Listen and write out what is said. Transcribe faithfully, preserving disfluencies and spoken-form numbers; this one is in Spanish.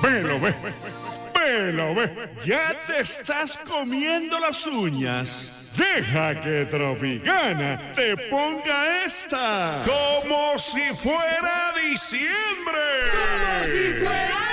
Velo, ve. Velo, ve. Ya te estás comiendo las uñas. Deja que Tropicana te ponga esta. Como si fuera diciembre. Como si fuera